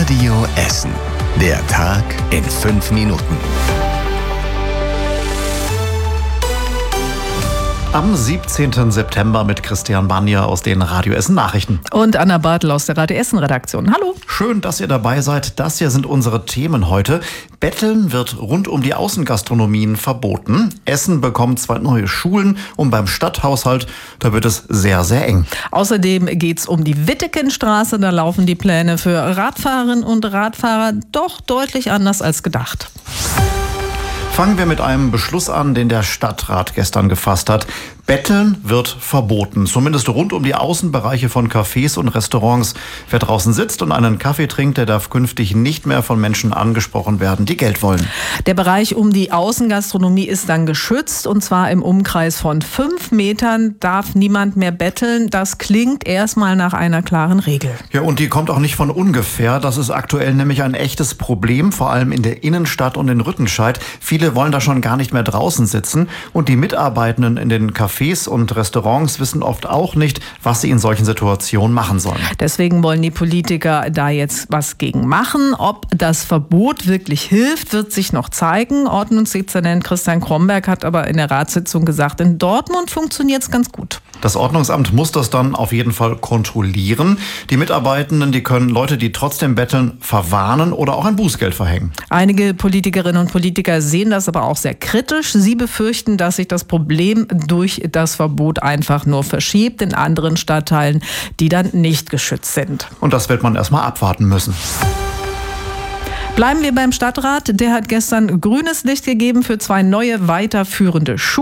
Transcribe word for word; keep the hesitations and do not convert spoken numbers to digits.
Radio Essen. Der Tag in fünf Minuten. Am siebzehnten September mit Christian Banja aus den Radio Essen Nachrichten. Und Anna Bartel aus der Radio Essen Redaktion. Hallo. Schön, dass ihr dabei seid. Das hier sind unsere Themen heute. Betteln wird rund um die Außengastronomien verboten. Essen bekommt zwei neue Schulen und beim Stadthaushalt, da wird es sehr, sehr eng. Außerdem geht es um die Wittekenstraße. Da laufen die Pläne für Radfahrerinnen und Radfahrer doch deutlich anders als gedacht. Fangen wir mit einem Beschluss an, den der Stadtrat gestern gefasst hat. Betteln wird verboten, zumindest rund um die Außenbereiche von Cafés und Restaurants. Wer draußen sitzt und einen Kaffee trinkt, der darf künftig nicht mehr von Menschen angesprochen werden, die Geld wollen. Der Bereich um die Außengastronomie ist dann geschützt, und zwar im Umkreis von fünf Metern darf niemand mehr betteln. Das klingt erstmal nach einer klaren Regel. Ja, und die kommt auch nicht von ungefähr. Das ist aktuell nämlich ein echtes Problem, vor allem in der Innenstadt und in Rüttenscheid. Viele wollen da schon gar nicht mehr draußen sitzen, und die Mitarbeitenden in den Cafés und Restaurants wissen oft auch nicht, was sie in solchen Situationen machen sollen. Deswegen wollen die Politiker da jetzt was gegen machen. Ob das Verbot wirklich hilft, wird sich noch zeigen. Ordnungsdezernent Christian Kromberg hat aber in der Ratssitzung gesagt, in Dortmund funktioniert es ganz gut. Das Ordnungsamt muss das dann auf jeden Fall kontrollieren. Die Mitarbeitenden, die können Leute, die trotzdem betteln, verwarnen oder auch ein Bußgeld verhängen. Einige Politikerinnen und Politiker sehen das aber auch sehr kritisch. Sie befürchten, dass sich das Problem durch das Verbot einfach nur verschiebt in anderen Stadtteilen, die dann nicht geschützt sind. Und das wird man erstmal abwarten müssen. Bleiben wir beim Stadtrat. Der hat gestern grünes Licht gegeben für zwei neue weiterführende Schulen.